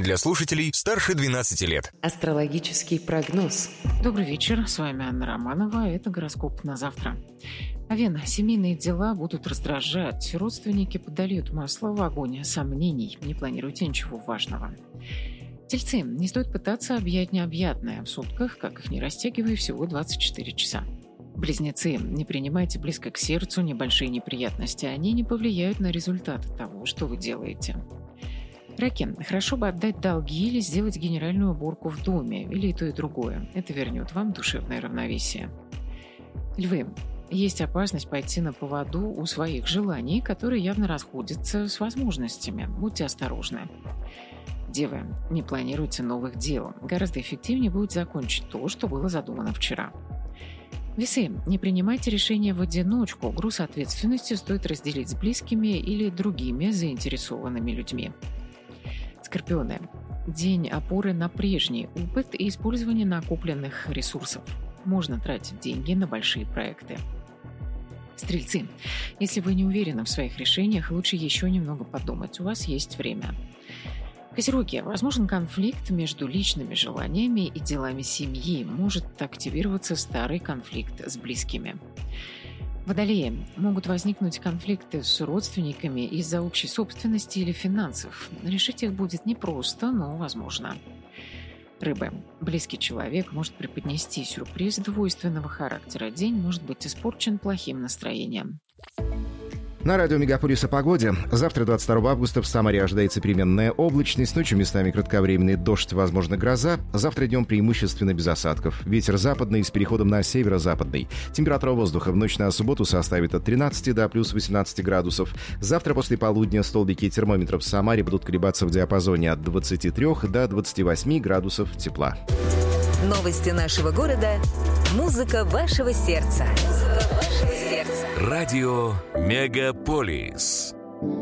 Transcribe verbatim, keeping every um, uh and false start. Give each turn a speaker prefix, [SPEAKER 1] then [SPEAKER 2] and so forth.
[SPEAKER 1] для слушателей старше двенадцати лет.
[SPEAKER 2] Астрологический прогноз.
[SPEAKER 3] Добрый вечер, с вами Анна Романова, это гороскоп на завтра. Овен, семейные дела будут раздражать, родственники подольют масло в огонь сомнений, не планируйте ничего важного. Тельцы, не стоит пытаться объять необъятное в сутках, как их не растягивая, всего двадцать четыре часа. Близнецы, не принимайте близко к сердцу небольшие неприятности, они не повлияют на результат того, что вы делаете. Раки, хорошо бы отдать долги или сделать генеральную уборку в доме, или и то, и другое. Это вернет вам душевное равновесие. Львы, есть опасность пойти на поводу у своих желаний, которые явно расходятся с возможностями. Будьте осторожны. Девы, не планируйте новых дел. Гораздо эффективнее будет закончить то, что было задумано вчера. Весы, не принимайте решения в одиночку. Груз ответственности стоит разделить с близкими или другими заинтересованными людьми. Скорпионы, день опоры на прежний опыт и использование накопленных ресурсов. Можно тратить деньги на большие проекты. Стрельцы, если вы не уверены в своих решениях, лучше еще немного подумать. У вас есть время. Козероги, возможен конфликт между личными желаниями и делами семьи. Может активироваться старый конфликт с близкими. Водолеи, могут возникнуть конфликты с родственниками из-за общей собственности или финансов. Решить их будет непросто, но возможно. Рыбы, близкий человек может преподнести сюрприз двойственного характера. День может быть испорчен плохим настроением.
[SPEAKER 4] На радио Мегаполис о погоде. Завтра, двадцать второго августа, в Самаре ожидается переменная облачность. Ночью местами кратковременный дождь, возможно, гроза. Завтра днем преимущественно без осадков. Ветер западный с переходом на северо-западный. Температура воздуха в ночь на субботу составит от тринадцати до плюс восемнадцати градусов. Завтра после полудня столбики термометров в Самаре будут колебаться в диапазоне от двадцати трёх до двадцати восьми градусов тепла.
[SPEAKER 5] Новости нашего города. Музыка вашего сердца. Музыка вашего сердца.
[SPEAKER 1] Радио Мегаполис.